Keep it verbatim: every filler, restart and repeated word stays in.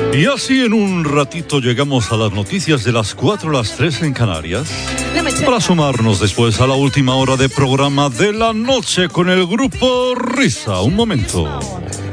Y así en un ratito llegamos a las noticias de las cuatro a las tres en Canarias, para sumarnos después a la última hora de programa de la noche con el grupo Risa. Un momento.